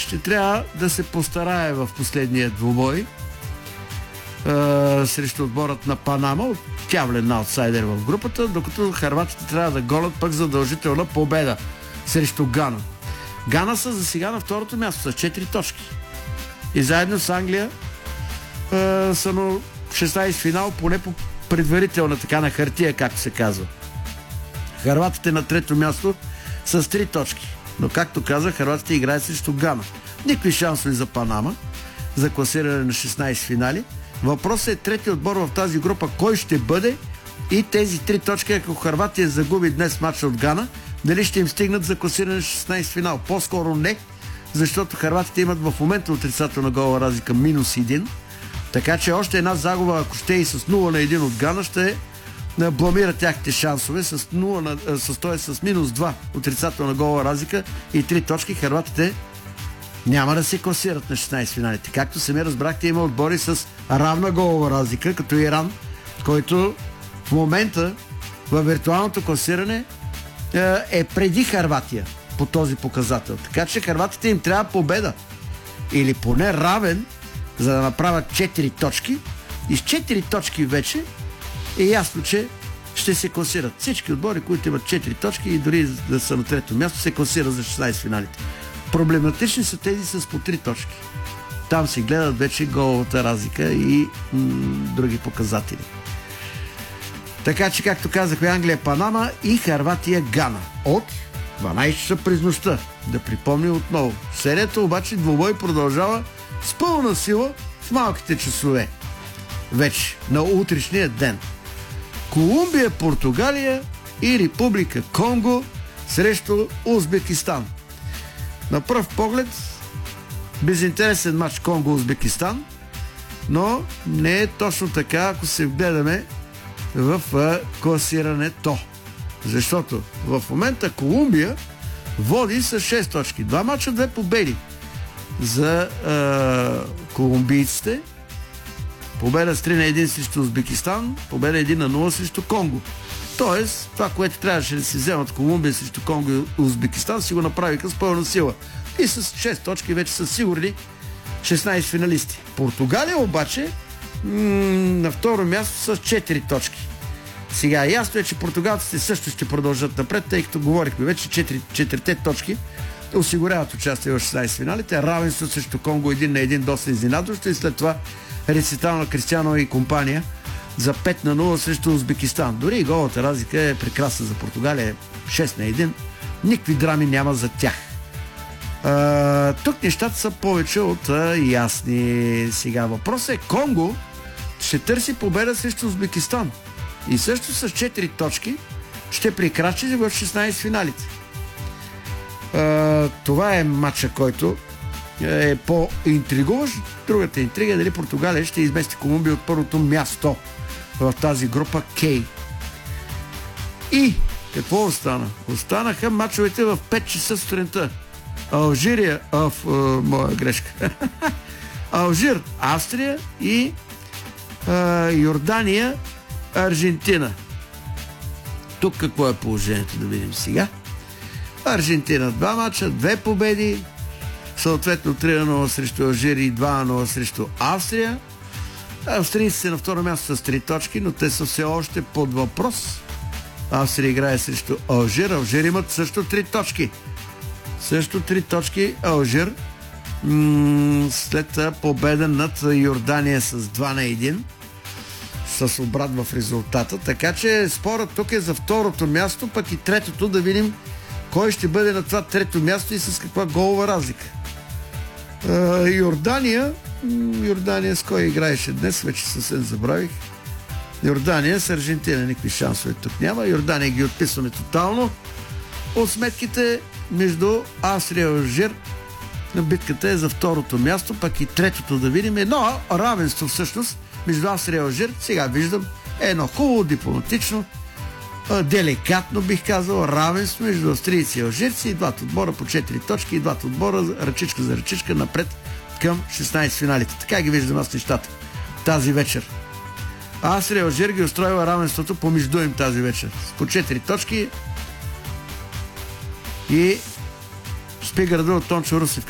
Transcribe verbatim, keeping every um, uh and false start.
ще трябва да се постарае в последния двубой а, срещу отборът на Панама, явлен аутсайдер в групата, докато хърватите трябва да голят пък задължителна победа срещу Гана. Гана са за сега на второто място с четири точки. И заедно с Англия а, са на шестнайсет финал, поне по предварителна, така на хартия, както се казва. Хърватите на трето място с три точки. Но както казах, хърватите играят срещу Гана. Никакви шансове за Панама за класиране на шестнайсет финали. Въпросът е трети отбор в тази група кой ще бъде и тези три точки, ако Хърватия загуби днес матча от Гана, дали ще им стигнат за класиране на шестнайсет финал. По-скоро не, защото хърватите имат в момента отрицателна голова разлика минус един. Така че още една загуба, ако ще и с нула на един от Гана, ще бламира тяхните шансове с, нула на, с, т.е. с минус два отрицателна голова разлика и три точки. Хърватите няма да се класират на шестнайсет финалите. Както сами разбрахте, има отбори с равна голова разлика, като Иран, който в момента във виртуалното класиране е преди Хърватия по този показател. Така че хърватите им трябва победа или поне равен, за да направят четири точки и с четири точки вече е ясно, че ще се класират. Всички отбори, които имат четири точки и дори да са на трето място, се класират за шестнайсет финалите. Проблематични са тези с по три точки. Там се гледат вече головата разлика и м- други показатели. Така че, както казахме, Англия, Панама и Хърватия, Гана. От дванайсет часа през нощта. Да припомня отново. Серията обаче двубой продължава с пълна сила в малките часове. Вече на утрешния ден. Колумбия, Португалия и Република Конго срещу Узбекистан. На пръв поглед безинтересен матч Конго-Узбекистан, но не е точно така, ако се вгледаме в класирането. Защото в момента Колумбия води с шест точки. Два мача, две победи за е, колумбийците. Победа с три на един срещу Узбекистан, победа един на нула срещу Конго. Тоест, това, което трябваше да си вземат Колумбия срещу Конго и Узбекистан, си го направиха с пълна сила. И с шест точки вече са сигурни шестнайсет финалисти. Португалия обаче м- на второ място с четири точки. Сега ясно е, че португалците също ще продължат напред, тъй като говорихме вече четирите точки осигуряват участие в шестнайсет финалите. Равенство срещу Конго един на един доста изненадващо и след това рецитал на Кристиано и компания за пет на нула срещу Узбекистан. Дори и голата разлика е прекрасна за Португалия, шест на един. Никакви драми няма за тях. А, тук нещата са повече от а, ясни. Сега въпросът е Конго ще търси победа срещу Узбекистан. И също с четири точки ще прекрачи в шестнайсет финалите. А, това е матча, който е по-интригуващ. Другата интрига е дали Португалия ще измести Колумбия от първото място в тази група K. И какво остана? Останаха мачовете в пет часа сутринта. Алжирия, а, в, а, моя грешка. Алжир, Австрия и а, Йордания, Аржентина. Тук какво е положението, да видим сега. Аржентина два мача, две победи, съответно три на нула срещу Алжир и два на нула срещу Австрия. Австрийците са на второ място с три точки, но те са все още под въпрос. Австрия играе срещу Алжир. Алжир имат също три точки. Също три точки Алжир. М- след победа над Йордания с два на един. С обрат в резултата. Така че спорът тук е за второто място, пък и третото, да видим кой ще бъде на това трето място и с каква голова разлика. Е, Йордания Йордания с кой играеше днес, вече съвсем забравих. Йордания с Аржентина, никакви шансове тук няма. Йордания ги отписваме тотално от сметките между Австрия и Алжир. На битката е за второто място, пък и третото да видим. Едно равенство всъщност между Австрия и Алжир. Сега виждам едно хубаво, дипломатично, деликатно бих казал, равенство между австрийци и алжирци и двата отбора по четири точки и двата отбора ръчичка за ръчичка напред към шестнайсет финалите. Така ги виждам аз нещата тази вечер. Австрия и Алжир ги устроила равенството помежду им тази вечер. По четири точки и спи града от Тончо Русев.